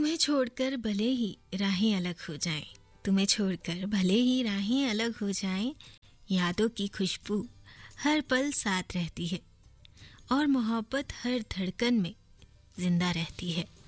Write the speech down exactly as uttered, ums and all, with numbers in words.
तुम्हें छोड़कर भले ही राहें अलग हो जाएं, तुम्हें छोड़कर भले ही राहें अलग हो जाएं, यादों की खुशबू हर पल साथ रहती है और मोहब्बत हर धड़कन में जिंदा रहती है।